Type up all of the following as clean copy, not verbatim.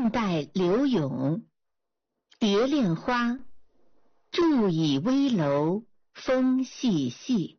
宋代柳永，蝶恋花，伫倚危楼风细细。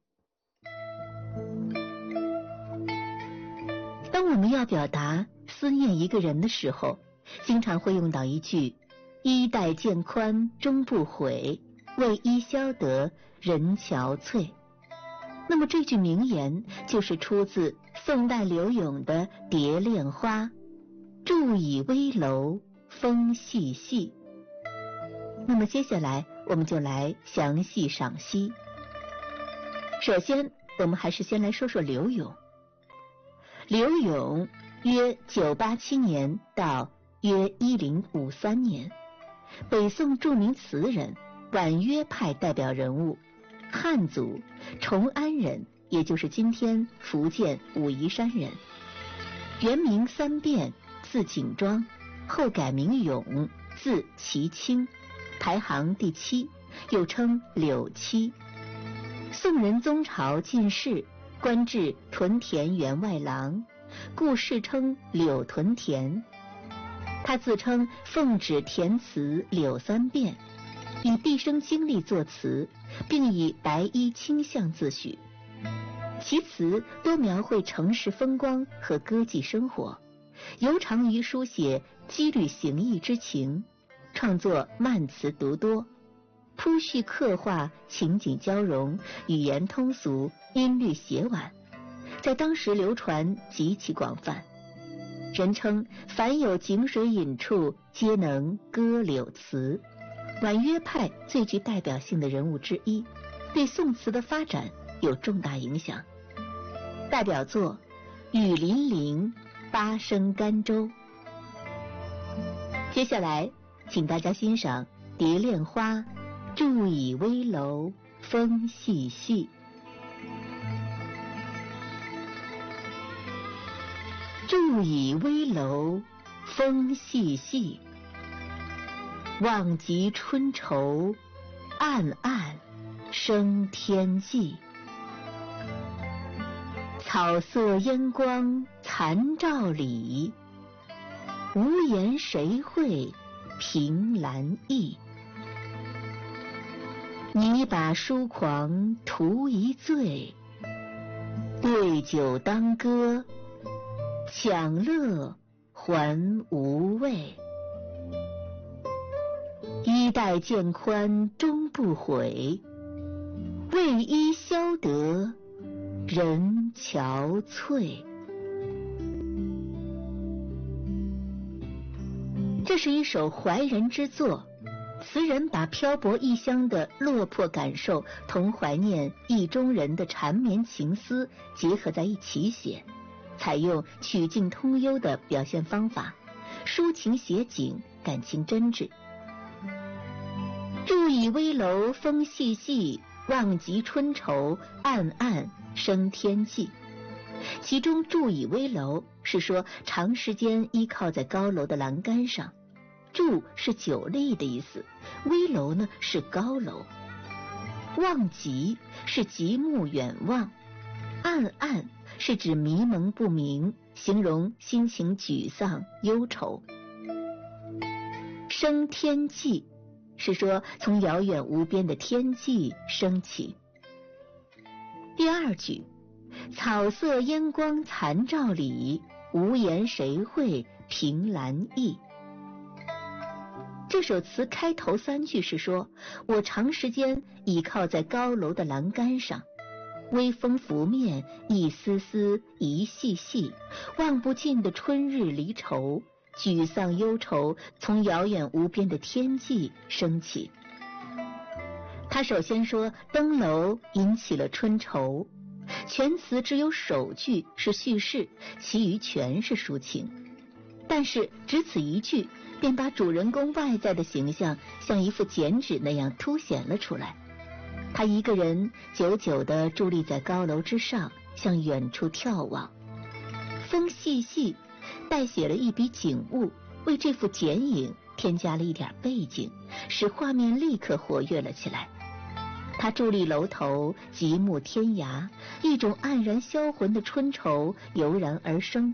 当我们要表达思念一个人的时候，经常会用到一句衣带渐宽终不悔，为伊消得人憔悴。那么这句名言就是出自宋代柳永的《蝶恋花》，伫倚危楼风细细。那么接下来我们就来详细赏析。首先我们还是先来说说柳永。柳永约987年到约1053年，北宋著名词人，婉约派代表人物，汉族，崇安人，也就是今天福建武夷山人。原名三变，字景庄，后改名永，字其清，排行第7，又称柳七。宋仁宗朝进士，官至屯田员外郎，故世称柳屯田。他自称奉旨填词柳三变，以毕生精力作词，并以白衣清相自诩。其词多描绘城市风光和歌妓生活，尤长于书写羁旅行役之情，创作慢词独多，铺叙刻画情景交融，语言通俗，音律协婉，在当时流传极其广泛。人称凡有井水饮处，皆能歌柳词，婉约派最具代表性的人物之一，对宋词的发展有重大影响。代表作《雨霖铃》《八声甘州》。接下来请大家欣赏《蝶恋花》，伫倚危楼风细细。伫倚危楼风细细，望极春愁，暗暗生天际。草色烟光残照里，无言谁会凭栏意。拟把书狂图一醉，对酒当歌，享乐还无味。衣带渐宽终不悔，为伊消得人憔悴。这是一首怀人之作，词人把漂泊异乡的落魄感受同怀念意中人的缠绵情思结合在一起写，采用曲径通幽的表现方法，抒情写景，感情真挚。伫倚危楼风细细，望极春愁，暗暗生天际。其中伫倚危楼是说长时间依靠在高楼的栏杆上，伫是久立的意思，危楼呢是高楼。望极是极目远望，暗暗是指迷蒙不明，形容心情沮丧忧愁。生天际是说从遥远无边的天际升起。第二句草色烟光残照里，无言谁会凭栏意。这首词开头3句是说我长时间倚靠在高楼的栏杆上，微风拂面，一丝丝一细细，望不尽的春日离愁，沮丧忧愁从遥远无边的天际升起。他首先说登楼引起了春愁，全词只有首句是叙事，其余全是抒情，但是只此一句便把主人公外在的形象像一副剪纸那样凸显了出来。他一个人久久地伫立在高楼之上，向远处眺望。风细细代写了一笔景物，为这幅剪影添加了一点背景，使画面立刻活跃了起来。他伫立楼头，极目天涯，一种黯然销魂的春愁油然而生，